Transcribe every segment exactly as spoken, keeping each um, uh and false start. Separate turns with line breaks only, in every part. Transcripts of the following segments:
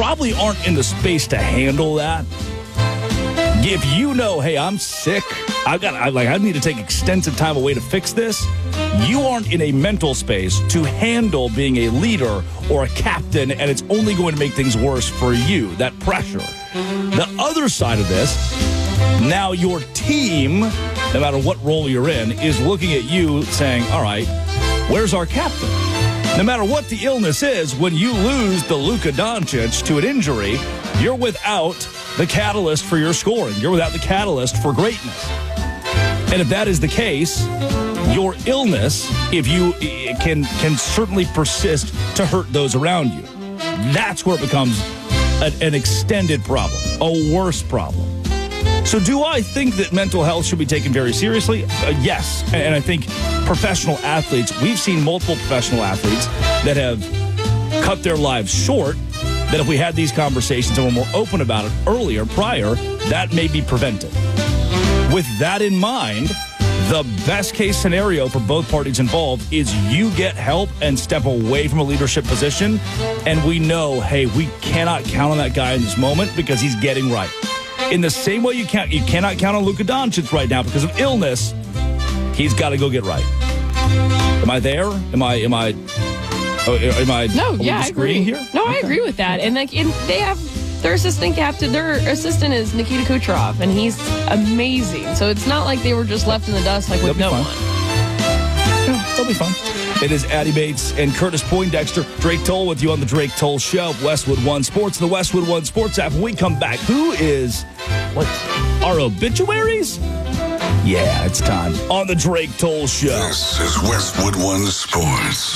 probably aren't in the space to handle that. If you know, hey, I'm sick, I got, I like, I need to take extensive time away to fix this. You aren't in a mental space to handle being a leader or a captain, and it's only going to make things worse for you. That pressure. The other side of this, now your team, no matter what role you're in, is looking at you saying, "All right, where's our captain?" No matter what the illness is, when you lose the Luka Doncic to an injury, you're without the catalyst for your scoring. You're without the catalyst for greatness. And if that is the case, your illness, if you can can certainly persist to hurt those around you. That's where it becomes an, an extended problem, a worse problem. So do I think that mental health should be taken very seriously? Uh, yes. And I think professional athletes, we've seen multiple professional athletes that have cut their lives short, that if we had these conversations and were more open about it earlier, prior, that may be prevented. With that in mind, the best case scenario for both parties involved is you get help and step away from a leadership position, and we know, hey, we cannot count on that guy in this moment because he's getting right. In the same way you can't, you cannot count on Luka Doncic right now because of illness, he's got to go get right. Am I there? Am I? Am I? Oh, am I?
No, yeah, I agree.
Here?
No,
okay.
I agree with that. And like, and they have their assistant captain. Their assistant is Nikita Kucherov, and he's amazing. So it's not like they were just left in the dust like with no
fine.
one.
Yeah, they'll be fine. It is Addie Bates and Curtis Poindexter. Drake Toll with you on the Drake Toll Show. Westwood One Sports, the Westwood One Sports app. When we come back, who is what? Our obituaries? Yeah, it's time on the Drake Toll Show.
This is Westwood One Sports.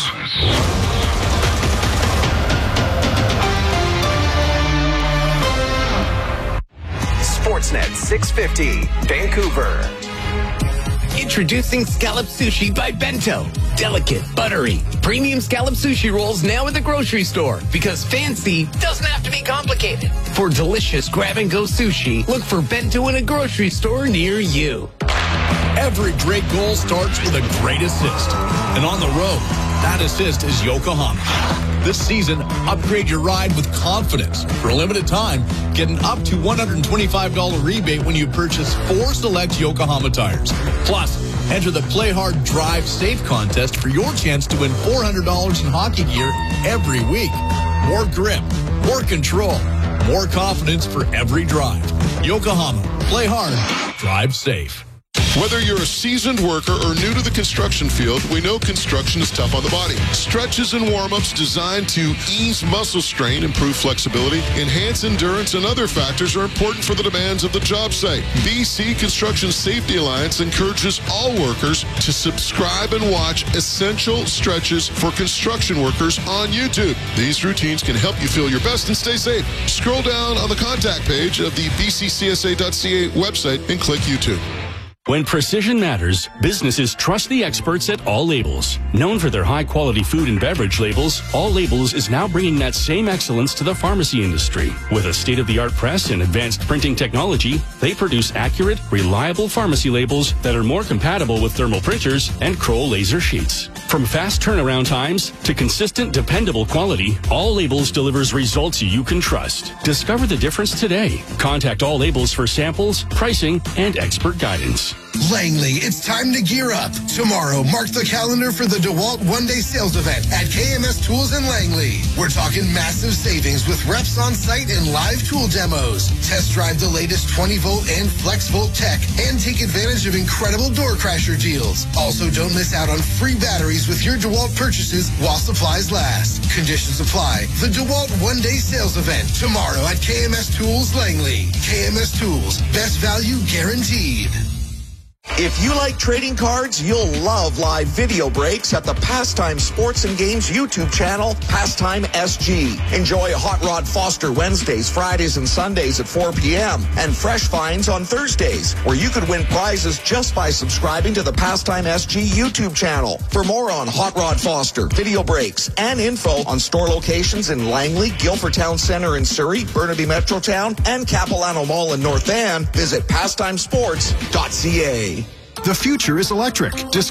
Sportsnet six fifty, Vancouver.
Introducing Scallop Sushi by Bento. Delicate, buttery, premium scallop sushi rolls now at the grocery store because fancy doesn't have to be complicated. For delicious grab-and-go sushi, look for Bento in a grocery store near you.
Every great goal starts with a great assist. And on the road, that assist is Yokohama. This season, upgrade your ride with confidence. For a limited time, get an up to one hundred twenty-five dollars rebate when you purchase four select Yokohama tires. Plus, enter the Play Hard, Drive Safe contest for your chance to win four hundred dollars in hockey gear every week. More grip, more control, more confidence for every drive. Yokohama, play hard, drive safe.
Whether you're a seasoned worker or new to the construction field, we know construction is tough on the body. Stretches and warm-ups designed to ease muscle strain, improve flexibility, enhance endurance, and other factors are important for the demands of the job site. B C Construction Safety Alliance encourages all workers to subscribe and watch essential stretches for construction workers on YouTube. These routines can help you feel your best and stay safe. Scroll down on the contact page of the b c c s a dot c a website and click YouTube.
When precision matters, businesses trust the experts at All Labels. Known for their high-quality food and beverage labels, All Labels is now bringing that same excellence to the pharmacy industry. With a state-of-the-art press and advanced printing technology, they produce accurate, reliable pharmacy labels that are more compatible with thermal printers and Kroll laser sheets. From fast turnaround times to consistent, dependable quality, All Labels delivers results you can trust. Discover the difference today. Contact All Labels for samples, pricing, and expert guidance.
Langley, it's time to gear up. Tomorrow, mark the calendar for the DeWalt one-day sales event at K M S Tools in Langley. We're talking massive savings with reps on site and live tool demos. Test drive the latest twenty volt and flex volt tech and take advantage of incredible door crasher deals. Also, don't miss out on free batteries with your DeWalt purchases while supplies last. Conditions apply. The DeWalt one-day sales event tomorrow at K M S Tools Langley. K M S Tools, best value guaranteed.
If you like trading cards, you'll love live video breaks at the Pastime Sports and Games YouTube channel, Pastime S G. Enjoy Hot Rod Foster Wednesdays, Fridays, and Sundays at four p.m. and Fresh Finds on Thursdays, where you could win prizes just by subscribing to the Pastime S G YouTube channel. For more on Hot Rod Foster, video breaks, and info on store locations in Langley, Guilford Town Center in Surrey, Burnaby Metrotown, and Capilano Mall in North Van, visit pastime sports dot c a.
The future is electric. Discover